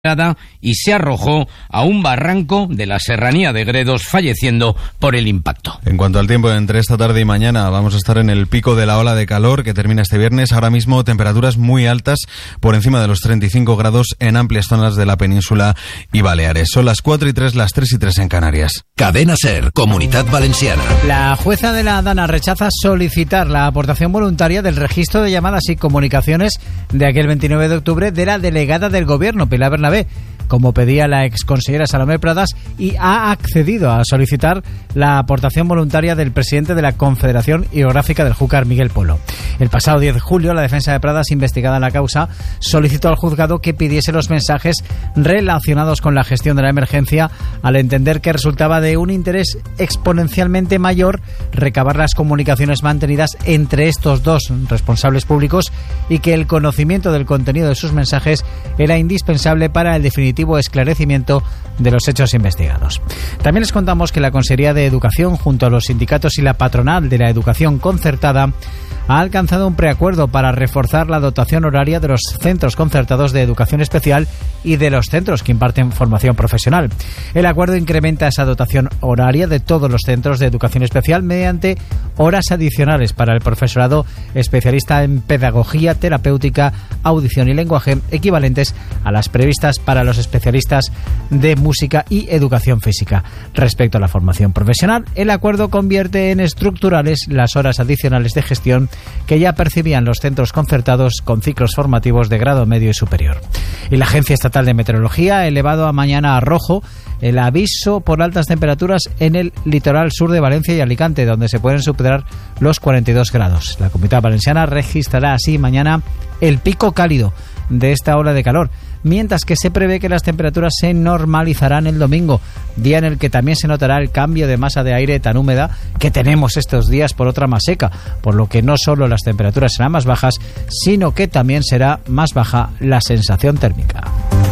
y se arrojó a un barranco de la serranía de Gredos, falleciendo por el impacto. En cuanto al tiempo, entre esta tarde y mañana vamos a estar en el pico de la ola de calor que termina este viernes. Ahora mismo temperaturas muy altas, por encima de los 35 grados en amplias zonas de la península y Baleares. Son las 4:03, las 3:03 en Canarias. Cadena SER, Comunitat Valenciana. La jueza de la Dana rechaza solicitar la aportación voluntaria del registro de llamadas y comunicaciones de aquel 29 de octubre de la delegada del Gobierno, Pilar Bernabé, como pedía la exconsellera Salomé Pradas, y ha accedido a solicitar la aportación voluntaria del presidente de la Confederación Hidrográfica del Júcar, Miguel Polo. El pasado 10 de julio, la defensa de Pradas, investigada en la causa, solicitó al juzgado que pidiese los mensajes relacionados con la gestión de la emergencia, al entender que resultaba de un interés exponencialmente mayor recabar las comunicaciones mantenidas entre estos dos responsables públicos y que el conocimiento del contenido de sus mensajes era indispensable para el definitivo esclarecimiento de los hechos investigados. También les contamos que la Consejería de Educación, junto a los sindicatos y la patronal de la educación concertada, ha alcanzado un preacuerdo para reforzar la dotación horaria de los centros concertados de educación especial y de los centros que imparten formación profesional. El acuerdo incrementa esa dotación horaria de todos los centros de educación especial mediante horas adicionales para el profesorado especialista en pedagogía terapéutica, audición y lenguaje, equivalentes a las previstas para los especialistas de música y educación física. Respecto a la formación profesional, el acuerdo convierte en estructurales las horas adicionales de gestión que ya percibían los centros concertados con ciclos formativos de grado medio y superior. Y la Agencia Estatal de Meteorología ha elevado a mañana a rojo el aviso por altas temperaturas en el litoral sur de Valencia y Alicante, donde se pueden superar los 42 grados. La Comunidad Valenciana registrará así mañana el pico cálido de esta ola de calor, mientras que se prevé que las temperaturas se normalizarán el domingo, día en el que también se notará el cambio de masa de aire tan húmeda que tenemos estos días por otra más seca, por lo que no solo las temperaturas serán más bajas, sino que también será más baja la sensación térmica.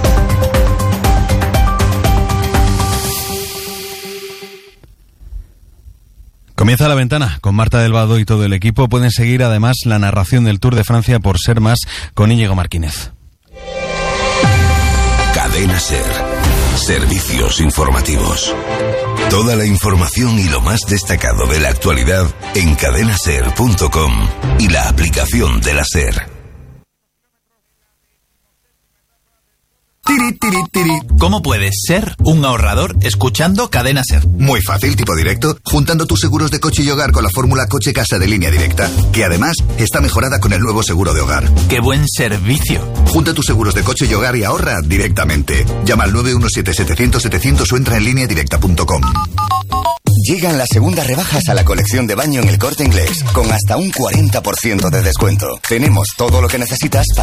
Comienza La Ventana con Marta del Vado y todo el equipo. Pueden seguir además la narración del Tour de Francia por Ser Más con Íñigo Martínez. Cadena SER. Servicios informativos. Toda la información y lo más destacado de la actualidad en cadenaser.com y la aplicación de la SER. ¿Cómo puedes ser un ahorrador escuchando Cadena SER? Muy fácil, tipo directo, juntando tus seguros de coche y hogar con la fórmula Coche Casa de Línea Directa, que además está mejorada con el nuevo seguro de hogar. ¡Qué buen servicio! Junta tus seguros de coche y hogar y ahorra directamente. Llama al 917-700-700 o entra en lineadirecta.com. Llegan las segundas rebajas a la colección de baño en El Corte Inglés, con hasta un 40% de descuento. Tenemos todo lo que necesitas para